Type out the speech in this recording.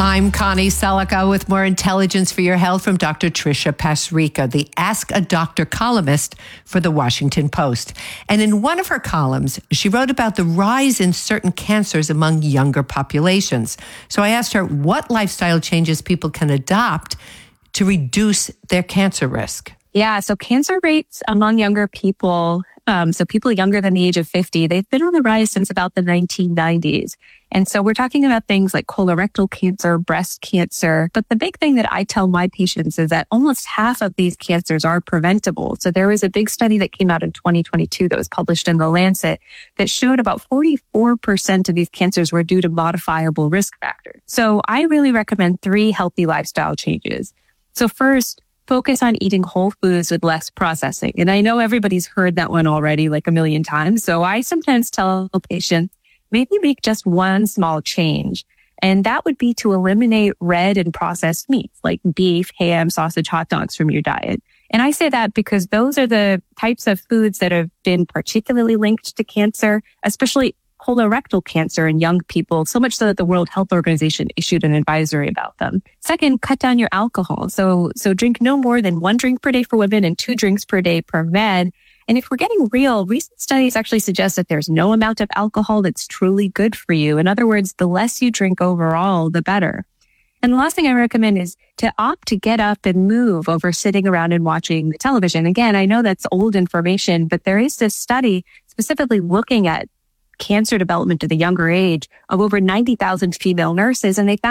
I'm Connie Selica with more intelligence for your health from Dr. Tricia Pasricha, the Ask a Doctor columnist for the Washington Post. And in one of her columns, she wrote about the rise in certain cancers among younger populations. So I asked her what lifestyle changes people can adopt to reduce their cancer risk. Yeah, so cancer rates among younger people, so people younger than the age of 50, they've been on the rise since about the 1990s. And so we're talking about things like colorectal cancer, breast cancer. But the big thing that I tell my patients is that almost half of these cancers are preventable. So there was a big study that came out in 2022 that was published in The Lancet that showed about 44% of these cancers were due to modifiable risk factors. So I really recommend 3 healthy lifestyle changes. So first, focus on eating whole foods with less processing. And I know everybody's heard that one already like a million times. So I sometimes tell patients, maybe make just one small change. And that would be to eliminate red and processed meats like beef, ham, sausage, hot dogs from your diet. And I say that because those are the types of foods that have been particularly linked to cancer, especially colorectal cancer in young people, so much so that the World Health Organization issued an advisory about them. Second, cut down your alcohol. So drink no more than 1 drink per day for women and 2 drinks per day per men. And if we're getting real, recent studies actually suggest that there's no amount of alcohol that's truly good for you. In other words, the less you drink overall, the better. And the last thing I recommend is to opt to get up and move over sitting around and watching the television. Again, I know that's old information, but there is this study specifically looking at cancer development at the younger age of over 90,000 female nurses, and they found